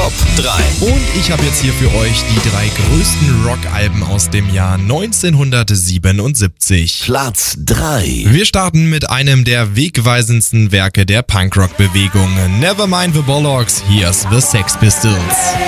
Top 3. Und ich habe jetzt hier für euch die 3 größten Rockalben aus dem Jahr 1977. Platz 3. Wir starten mit einem der wegweisendsten Werke der Punkrock-Bewegung. Nevermind the Bollocks, here's the Sex Pistols.